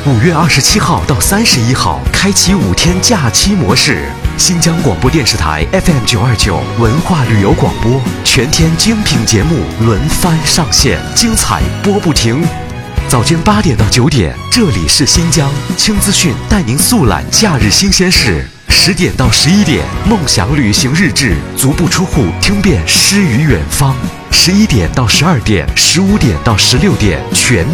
5月27号到31号开启5天假期模式。新疆广播电视台 FM929文化旅游广播，全天精品节目轮番上线，精彩播不停。早间8点到9点，这里是新疆轻资讯带您速览假日新鲜事。10点到11点，梦想旅行日志，足不出户听遍诗与远方。11点到12点，15点到16点，全